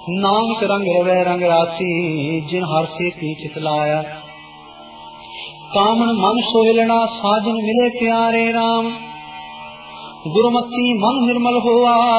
ਨਾਨਕ ਰੰਗ ਰਵੈ ਰੰਗ ਰਾਤੀ, ਜਿਨ ਹਰ ਸੇਤੀ ਚਿਤ ਲਾਇਆ। ਕਾਮਨ ਮਨ ਸੋਹਿਲਣਾ, ਸਾਜਨ ਮਿਲੇ ਪਿਆਰੇ ਰਾਮ। ਗੁਰਮਤੀ ਮਨ ਨਿਰਮਲ ਹੋਆ,